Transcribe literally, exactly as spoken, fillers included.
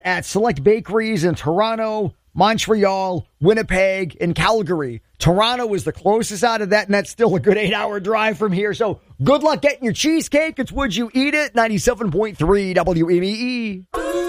at select bakeries in Toronto, Montreal, Winnipeg, and Calgary. Toronto is the closest out of that, and that's still a good eight-hour drive from here. So good luck getting your cheesecake. It's Would You Eat It? ninety-seven point three W M E E.